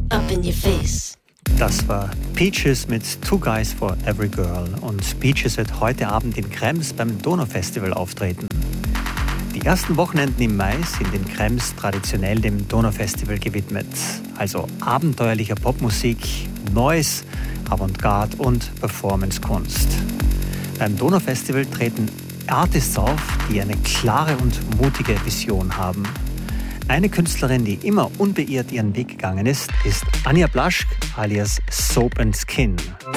up in your face. Das war Peaches mit Two Guys for Every Girl. Und Peaches wird heute Abend in Krems beim Donaufestival auftreten. Die ersten Wochenenden im Mai sind in Krems traditionell dem Donaufestival gewidmet. Also abenteuerlicher Popmusik, Noise, Avantgarde und Performancekunst. Beim Donaufestival treten Artists auf, die eine klare und mutige Vision haben. Eine Künstlerin, die immer unbeirrt ihren Weg gegangen ist Anja Blaschk alias Soap & Skin.